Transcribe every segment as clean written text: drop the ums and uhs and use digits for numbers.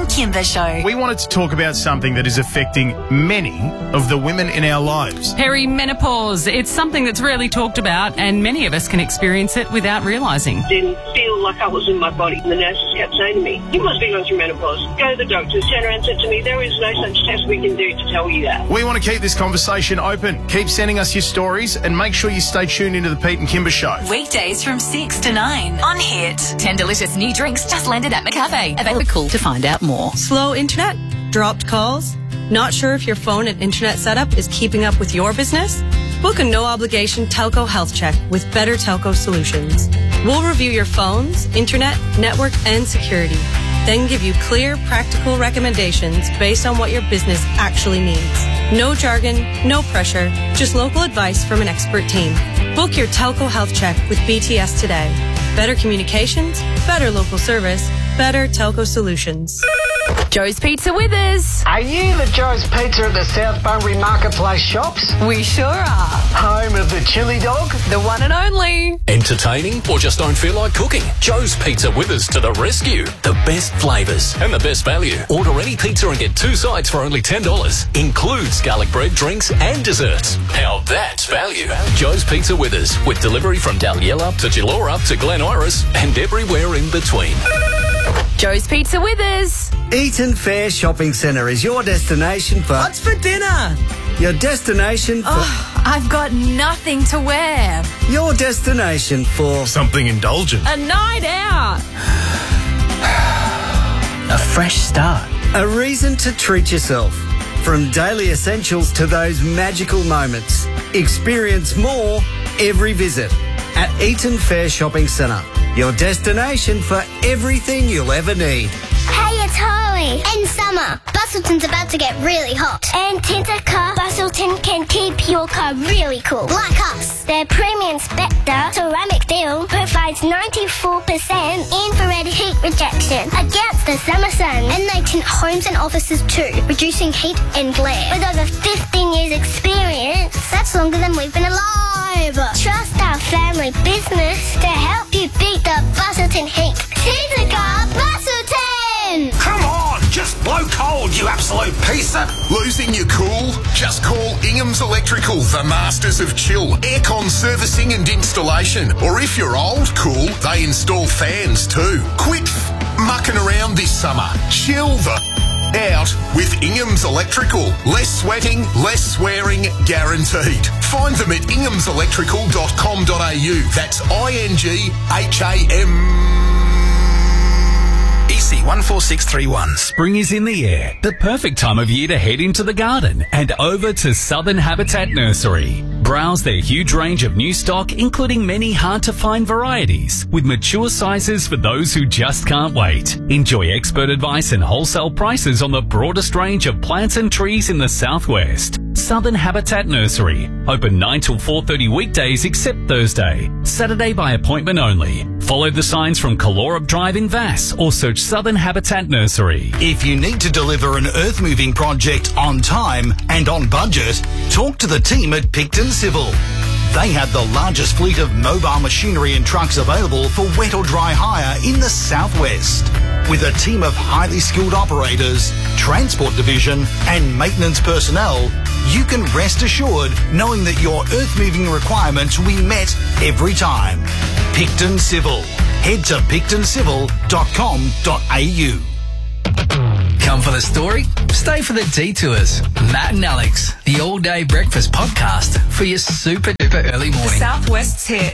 Kimber Show. We wanted to talk about something that is affecting many of the women in our lives. Perimenopause. It's something that's rarely talked about, and many of us can experience it without realising. Didn't feel like I was in my body. The nurses kept saying to me, you must be going through menopause. Go to the doctor. Turn around and said to me, there is no such test we can do to tell you that. We want to keep this conversation open. Keep sending us your stories and make sure you stay tuned into the Pete and Kimber Show. Weekdays from 6 to 9 on Hit. 10 delicious new drinks just landed at McCafe. Available. To find out more. Slow internet? Dropped calls? Not sure if your phone and internet setup is keeping up with your business? Book a no-obligation telco health check with Better Telco Solutions. We'll review your phones, internet, network, and security. Then give you clear, practical recommendations based on what your business actually needs. No jargon, no pressure, just local advice from an expert team. Book your telco health check with BTS today. Better communications, better local service, Better Telco Solutions. Joe's Pizza Withers. Are you the Joe's Pizza at the South Bunbury Marketplace shops? We sure are. Home of the chili dog? The one and only. Entertaining or just don't feel like cooking? Joe's Pizza Withers to the rescue. The best flavours and the best value. Order any pizza and get 2 sides for only $10. Includes garlic bread, drinks and desserts. Now that's value. Joe's Pizza Withers with delivery from Dalyella to Gillora to Glen Iris and everywhere in between. Joe's Pizza Withers. Eaton Fair Shopping Centre is your destination for... What's for dinner? Your destination for... I've got nothing to wear. Your destination for... Something indulgent. A night out. A fresh start. A reason to treat yourself. From daily essentials to those magical moments. Experience more every visit at Eaton Fair Shopping Centre. Your destination for everything you'll ever need. Hey, it's Holly. In summer, Busselton's about to get really hot. And Tentacar Busselton can keep your car really cool. Like us. Their premium Spectre ceramic deal provides 94% infrared heat rejection against the summer sun. And they tint homes and offices too, reducing heat and glare. With over 15 years experience, that's longer than we've been alive. Trust our family business to help you beat the Busselton heat. Tentacar Busselton! Come on, just blow cold, you absolute piece of... Losing your cool? Just call Ingham's Electrical, the masters of chill, aircon servicing and installation. Or if you're old cool, they install fans too. Quit mucking around this summer. Chill the out with Ingham's Electrical. Less sweating, less swearing, guaranteed. Find them at inghamselectrical.com.au. That's INGHAM. EC 14631. Spring is in the air. The perfect time of year to head into the garden and over to Southern Habitat Nursery. Browse their huge range of new stock, including many hard-to-find varieties, with mature sizes for those who just can't wait. Enjoy expert advice and wholesale prices on the broadest range of plants and trees in the southwest. Southern Habitat Nursery. Open 9 till 4:30 weekdays except Thursday. Saturday by appointment only. Follow the signs from Calorab Drive in Vass or search Southern Habitat Nursery. If you need to deliver an earth-moving project on time and on budget, talk to the team at Picton Civil. They have the largest fleet of mobile machinery and trucks available for wet or dry hire in the southwest. With a team of highly skilled operators, transport division and maintenance personnel, you can rest assured knowing that your earth-moving requirements will be met every time. Picton Civil. Head to pictoncivil.com.au. Come for the story? Stay for the detours. Matt and Alex, the all-day breakfast podcast for your super-duper early morning. The Southwest's hit.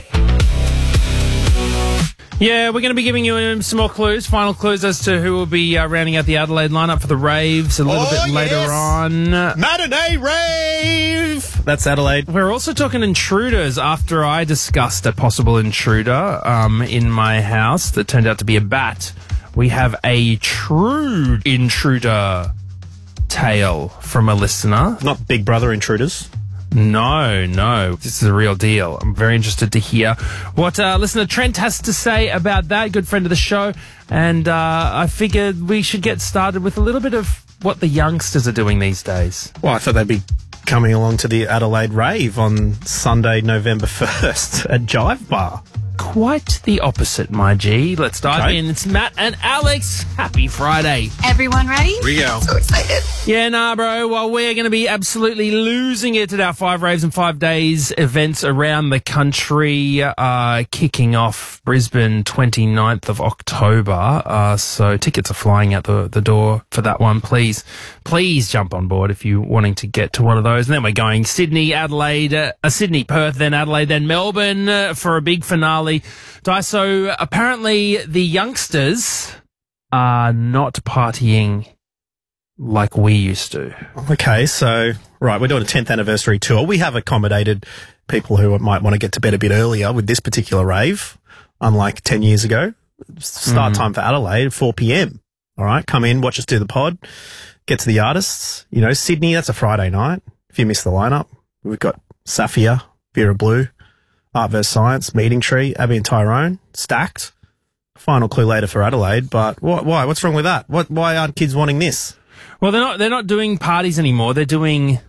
Yeah, we're going to be giving you some more clues, final clues as to who will be rounding out the Adelaide lineup for the raves a little bit later on. Matinee rave! That's Adelaide. We're also talking intruders after I discussed a possible intruder in my house that turned out to be a bat. We have a true intruder tale from a listener. Not Big Brother intruders. No. This is a real deal. I'm very interested to hear what listener Trent has to say about that. Good friend of the show. And I figured we should get started with a little bit of what the youngsters are doing these days. Well, I thought they'd be coming along to the Adelaide rave on Sunday, November 1st at Jive Bar. quite the opposite, my G. Let's dive in. It's Matt and Alex. Happy Friday. Everyone ready? Here we go. So excited. Yeah, nah, bro. Well, we're going to be absolutely losing it at our 5 Raves and 5 Days events around the country, kicking off Brisbane 29th of October. So tickets are flying out the door for that one. Please jump on board if you're wanting to get to one of those. And then we're going Sydney, Adelaide, Sydney, Perth, then Adelaide, then Melbourne for a big finale. So apparently the youngsters are not partying like we used to. Okay, so, right, we're doing a 10th anniversary tour. We have accommodated people who might want to get to bed a bit earlier with this particular rave, unlike 10 years ago. Start time for Adelaide, 4 p.m. All right, come in, watch us do the pod, get to the artists. You know, Sydney, that's a Friday night. If you miss the lineup, we've got Safia, Vera Blue, Art vs. Science, Meeting Tree, Abby and Tyrone, stacked. Final clue later for Adelaide, but why? What's wrong with that? Why aren't kids wanting this? Well, they're not doing parties anymore. They're doing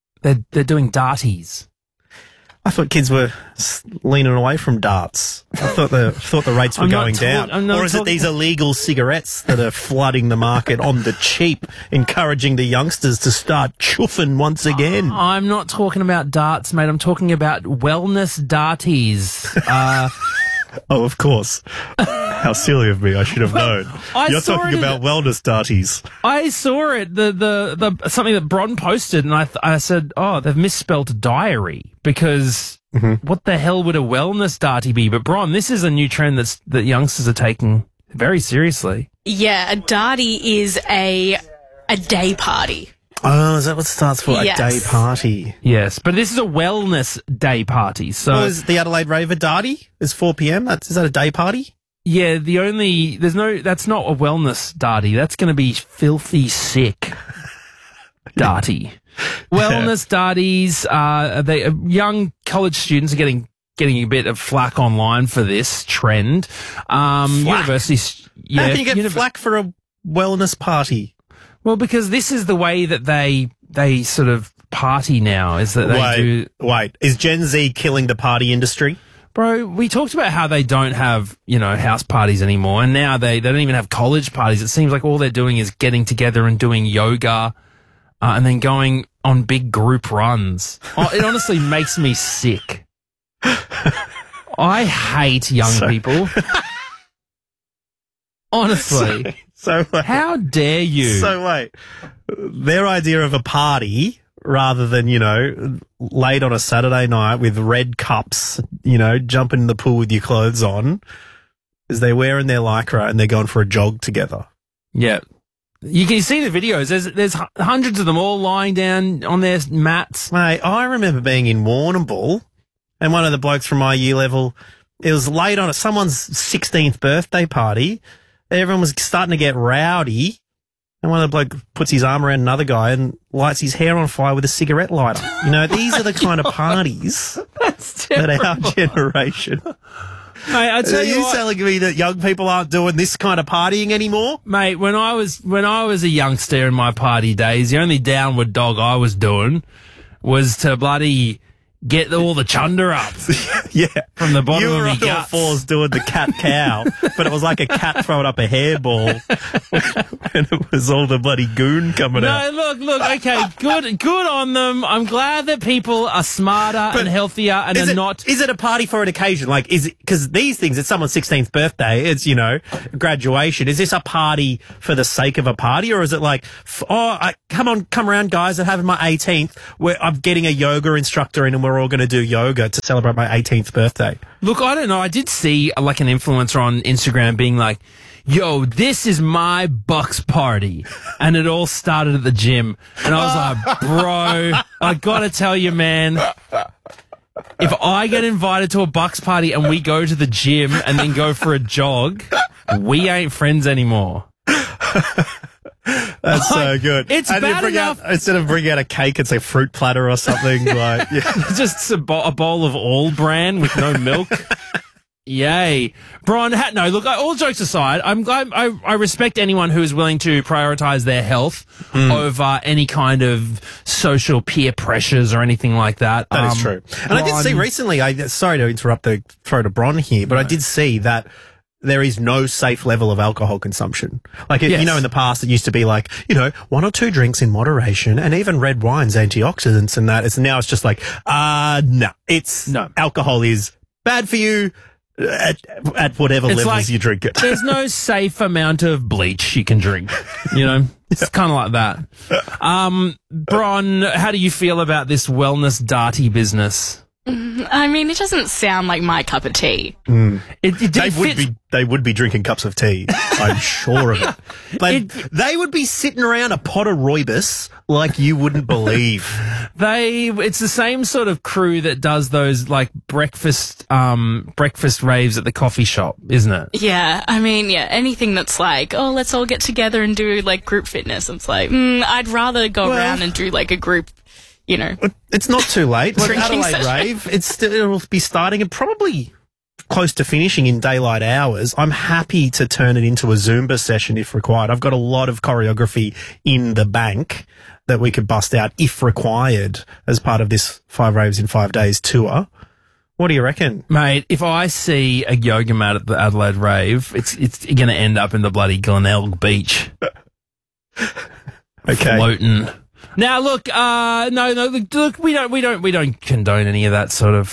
darties. I thought kids were leaning away from darts. I thought the rates were going down. Or is it these illegal cigarettes that are flooding the market on the cheap, encouraging the youngsters to start chuffing once again? I'm not talking about darts, mate. I'm talking about wellness darties. Oh, of course. How silly of me. I should have known. You're talking about wellness darties. I saw it, the something that Bron posted, and I said, oh, they've misspelled diary, because what the hell would a wellness darty be? But Bron, this is a new trend that youngsters are taking very seriously. Yeah, a darty is a day party. Oh, is that what it starts for? Yes. A day party. Yes, but this is a wellness day party. So is the Adelaide Rave a darty? Is 4 p.m.? Is that a day party? Yeah, that's not a wellness darty. That's going to be filthy sick darty. Wellness darties, young college students are getting a bit of flack online for this trend. Universities, How can you get flack for a wellness party? Well, because this is the way that they sort of party now, is that they do... Wait, is Gen Z killing the party industry? Bro, we talked about how they don't have, house parties anymore, and now they don't even have college parties. It seems like all they're doing is getting together and doing yoga, and then going on big group runs. It honestly makes me sick. I hate young people. Honestly. So wait. How dare you? So wait, their idea of a party, rather than, late on a Saturday night with red cups, jumping in the pool with your clothes on, is they're wearing their Lycra and they're going for a jog together. Yeah. You can see the videos. There's hundreds of them all lying down on their mats. Mate, I remember being in Warrnambool, and one of the blokes from my year level, it was late on someone's 16th birthday party. Everyone was starting to get rowdy, and one of the bloke puts his arm around another guy and lights his hair on fire with a cigarette lighter. These are the kind of parties that our generation... Mate, I tell you what, telling me that young people aren't doing this kind of partying anymore? Mate, when I was a youngster in my party days, the only downward dog I was doing was to bloody get all the chunder up. Yeah. From the bottom of your guts. You were on all fours doing the cat-cow, but it was like a cat throwing up a hairball and it was all the bloody goon coming out. No, look, okay, good on them. I'm glad that people are smarter and healthier and are not... Is it a party for an occasion? Like, because these things, it's someone's 16th birthday, it's, graduation. Is this a party for the sake of a party, or is it like, come around, guys, I'm having my 18th, where I'm getting a yoga instructor in and we're all going to do yoga to celebrate my 18th birthday? Look, I don't know. I did see an influencer on Instagram being like, yo, this is my Bucks party. And it all started at the gym. And I was like, bro, I got to tell you, man, if I get invited to a Bucks party and we go to the gym and then go for a jog, we ain't friends anymore. That's so good. It's bad enough. Instead of bringing out a cake, it's a fruit platter or something. Just a bowl of All Bran with no milk. Yay. Bron, no, look, all jokes aside, I'm glad, I respect anyone who is willing to prioritize their health over any kind of social peer pressures or anything like that. That is true. And I did see recently, sorry to interrupt the throw to Bron here, but I did see that there is no safe level of alcohol consumption. Like, you know, in the past, it used to be like, 1 or 2 drinks in moderation, and even red wine's antioxidants and that. Now it's just like, no. Alcohol is bad for you at whatever levels you drink it. There's no safe amount of bleach you can drink, It's kind of like that. Bron, how do you feel about this wellness darty business? I mean, it doesn't sound like my cup of tea. They would be drinking cups of tea. I'm sure of it. They would be sitting around a pot of rooibos like you wouldn't believe. It's the same sort of crew that does those like breakfast raves at the coffee shop, isn't it? Yeah, I mean, anything that's like, oh, let's all get together and do like group fitness. It's like, I'd rather go around and do like a group. It's not too late. Like Drinking Adelaide session. Rave, it'll be starting and probably close to finishing in daylight hours. I'm happy to turn it into a Zumba session if required. I've got a lot of choreography in the bank that we could bust out if required as part of this 5 Raves in 5 Days tour. What do you reckon? Mate, if I see a yoga mat at the Adelaide Rave, it's going to end up in the bloody Glenelg Beach. Okay. Floating. Now, look, look, we don't condone any of that sort of,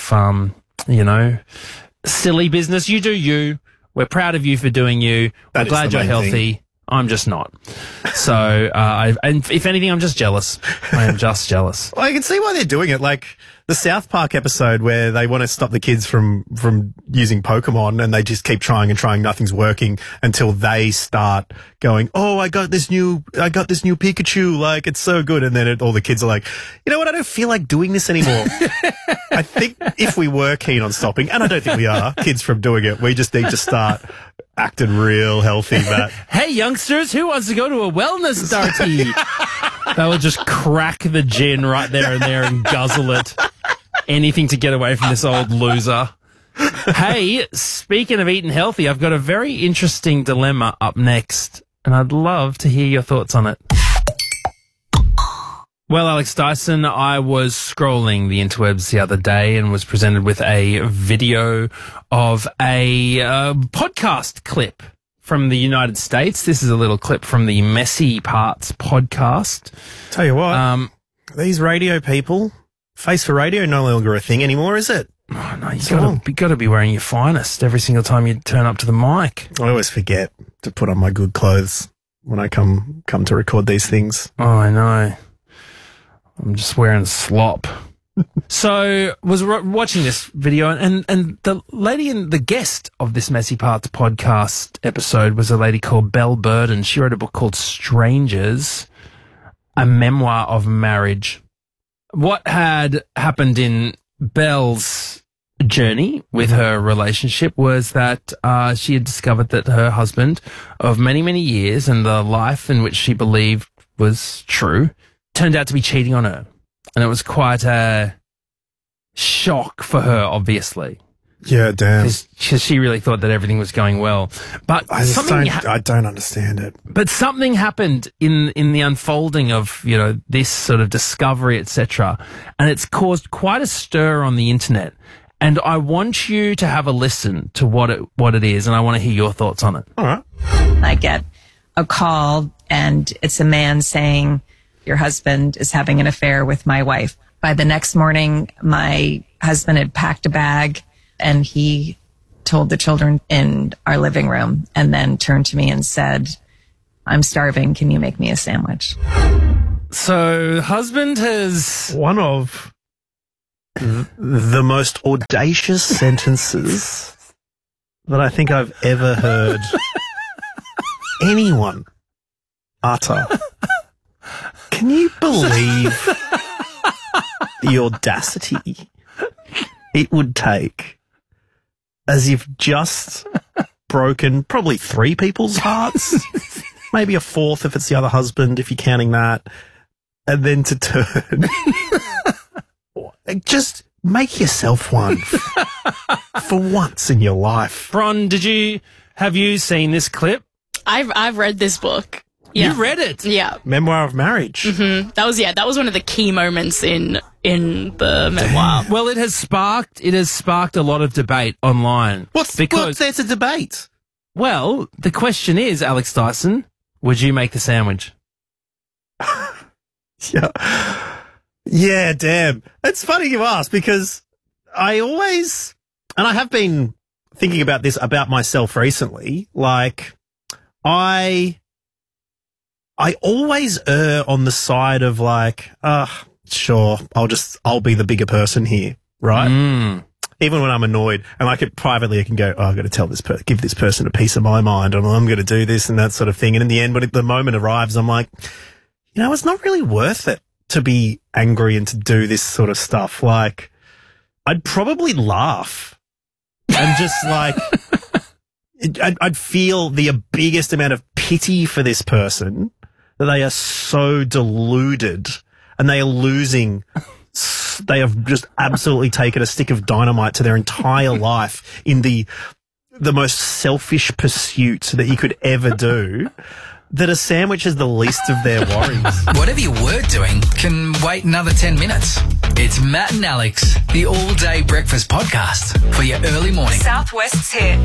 silly business. You do you. We're proud of you for doing you. We're glad you're healthy. I'm just not. So, and if anything, I'm just jealous. I am just jealous. Well, I can see why they're doing it. Like the South Park episode where they want to stop the kids from using Pokemon, and they just keep trying and trying. Nothing's working until they start going, oh, I got this new Pikachu. Like, it's so good. And then all the kids are like, you know what? I don't feel like doing this anymore. I think if we were keen on stopping, and I don't think we are, kids from doing it, we just need to start acting real healthy, Matt. Hey, youngsters, who wants to go to a wellness darty? They will just crack the gin right there and there and guzzle it. Anything to get away from this old loser. Hey, speaking of eating healthy, I've got a very interesting dilemma up next, and I'd love to hear your thoughts on it. Well, Alex Dyson, I was scrolling the interwebs the other day and was presented with a video of a podcast clip from the United States. This is a little clip from the Messy Parts podcast. Tell you what, these radio people, face for radio no longer a thing anymore, is it? Oh, no, you got to be wearing your finest every single time you turn up to the mic. I always forget to put on my good clothes when I come to record these things. Oh, I know. I'm just wearing slop. So, was watching this video, and the lady and the guest of this Messy Parts podcast episode was a lady called Belle Burden. She wrote a book called Strangers, a memoir of marriage. What had happened in Belle's journey with her relationship was that she had discovered that her husband of many, many years and the life in which she believed was true turned out to be cheating on her. And it was quite a shock for her, obviously. Yeah, damn. Because she really thought that everything was going well. But I don't understand it. But something happened in the unfolding of, this sort of discovery, etc. And it's caused quite a stir on the internet. And I want you to have a listen to what it is, and I want to hear your thoughts on it. All right. I get a call, and it's a man saying, your husband is having an affair with my wife. By the next morning, my husband had packed a bag, and he told the children in our living room, and then turned to me and said, I'm starving. Can you make me a sandwich? So husband has one of the most audacious sentences that I think I've ever heard anyone utter. Can you believe the audacity it would take, as you've just broken probably 3 people's hearts, maybe a 4th if it's the other husband, if you're counting that, and then to turn, just make yourself one. For once in your life. Bron, have you seen this clip? I've read this book. Yeah. You read it? Yeah. Memoir of Marriage. Mm-hmm. That was one of the key moments in the memoir. Well, it has sparked a lot of debate online. What's there to debate? Well, the question is, Alex Dyson, would you make the sandwich? Yeah, damn. It's funny you ask because I always, and I have been thinking about this about myself recently, like I always err on the side of like, sure, I'll be the bigger person here, right? Even when I'm annoyed and I can go, I've got to give this person a piece of my mind and I'm going to do this and that sort of thing. And in the end, when the moment arrives, I'm like, it's not really worth it to be angry and to do this sort of stuff. Like, I'd probably laugh and just like, I'd feel the biggest amount of pity for this person that they are so deluded and they have just absolutely taken a stick of dynamite to their entire life in the most selfish pursuit that you could ever do, that a sandwich is the least of their worries. Whatever you were doing can wait another 10 minutes. It's Matt and Alex, the all-day breakfast podcast for your early morning. Southwest's hit.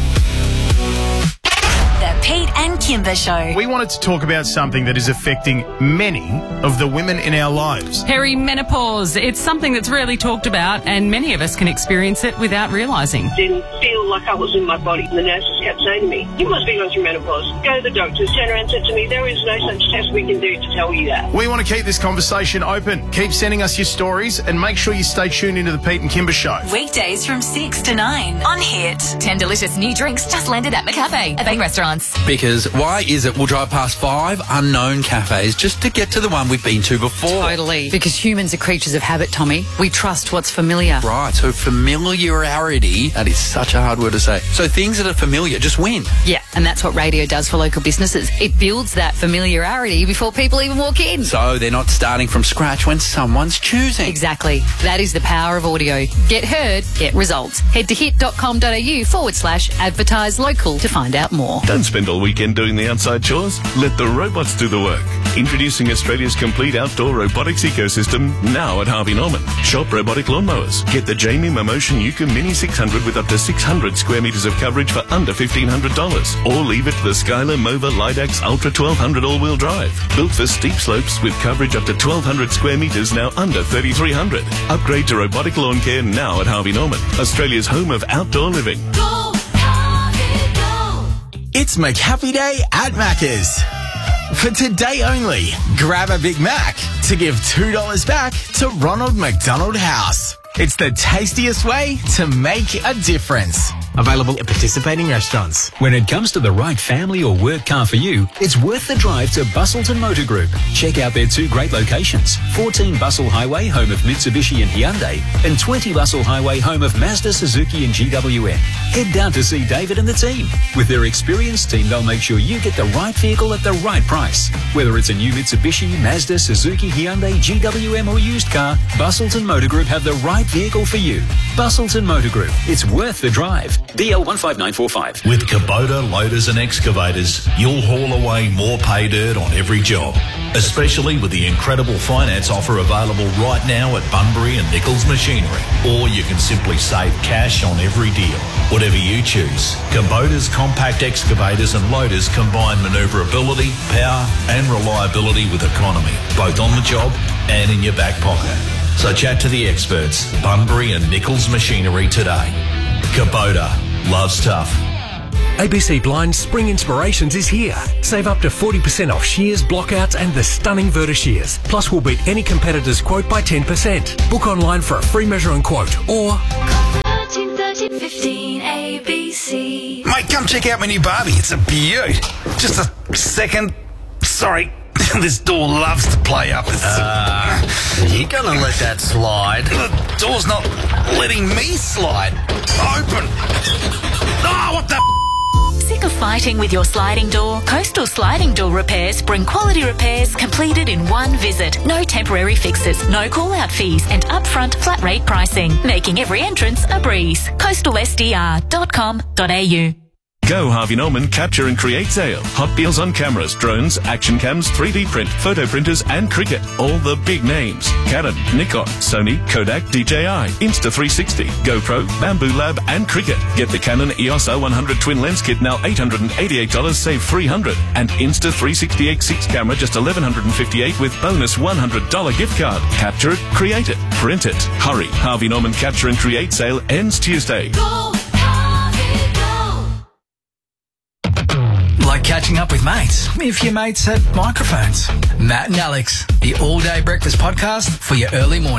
The Pete and Kimber Show. We wanted to talk about something that is affecting many of the women in our lives. Perimenopause. It's something that's rarely talked about, and many of us can experience it without realising. Didn't feel like I was in my body. The nurses kept saying to me, you must be going through menopause. Go to the doctors. Turned around and said to me, there is no such test we can do to tell you that. We want to keep this conversation open. Keep sending us your stories and make sure you stay tuned into the Pete and Kimber Show. Weekdays from 6 to 9 on Hit. 10 delicious new drinks just landed at McCafe. Available restaurants. Because why is it we'll drive past 5 unknown cafes just to get to the one we've been to before? Totally. Because humans are creatures of habit, Tommy. We trust what's familiar. Right, so familiarity, that is such a hard word to say. So things that are familiar just win. Yeah, and that's what radio does for local businesses. It builds that familiarity before people even walk in. So they're not starting from scratch when someone's choosing. Exactly. That is the power of audio. Get heard, get results. Head to hit.com.au/advertise local to find out more. Don't spend all weekend doing the outside chores. Let the robots do the work. Introducing Australia's complete outdoor robotics ecosystem now at Harvey Norman. Shop robotic lawnmowers. Get the Jamie Momotion Yuka Mini 600 with up to 600 square metres of coverage for under $1,500. Or leave it to the Skylar Mova Lidax Ultra 1200 all-wheel drive. Built for steep slopes with coverage up to 1,200 square metres now under $3,300. Upgrade to robotic lawn care now at Harvey Norman. Australia's home of outdoor living. It's McHappy Day at Macca's. For today only, grab a Big Mac to give $2 back to Ronald McDonald House. It's the tastiest way to make a difference. Available at participating restaurants. When it comes to the right family or work car for you, it's worth the drive to Bustleton Motor Group. Check out their two great locations, 14 Bustle Highway, home of Mitsubishi and Hyundai, and 20 Bustle Highway, home of Mazda, Suzuki and GWM. Head down to see David and the team. With their experienced team, they'll make sure you get the right vehicle at the right price. Whether it's a new Mitsubishi, Mazda, Suzuki, Hyundai, GWM or used car, Bustleton Motor Group have the right vehicle for you. Bustleton Motor Group. It's worth the drive. BL 15945. With Kubota loaders and excavators, you'll haul away more pay dirt on every job, especially with the incredible finance offer available right now at Bunbury and Nichols Machinery. Or you can simply save cash on every deal. Whatever you choose, Kubota's compact excavators and loaders combine manoeuvrability, power and reliability with economy, both on the job and in your back pocket. So chat to the experts, Bunbury and Nichols Machinery today. Kubota. Love's tough. ABC Blind's Spring Inspirations is here. Save up to 40% off shears, blockouts and the stunning Verta shears. Plus we'll beat any competitor's quote by 10%. Book online for a free measure and quote or... 13 ABC. Mate, come check out my new Barbie. It's a beaut. Just a second. Sorry. This door loves to play up. You're gonna let that slide? The door's not letting me slide. Open. Oh, what the Sick of fighting with your sliding door? Coastal Sliding Door Repairs bring quality repairs completed in one visit. No temporary fixes, no call-out fees and upfront flat rate pricing, making every entrance a breeze. coastalsdr.com.au. Go Harvey Norman Capture and Create Sale. Hot deals on cameras, drones, action cams, 3D print, photo printers and cricket. All the big names. Canon, Nikon, Sony, Kodak, DJI, Insta360, GoPro, Bamboo Lab and cricket. Get the Canon EOS R100 twin lens kit now $888, save $300. And Insta360 X6 camera just $1,158 with bonus $100 gift card. Capture it, create it, print it. Hurry. Harvey Norman Capture and Create Sale ends Tuesday. Like catching up with mates, if your mates had microphones. Matt and Alex, the all-day breakfast podcast for your early morning.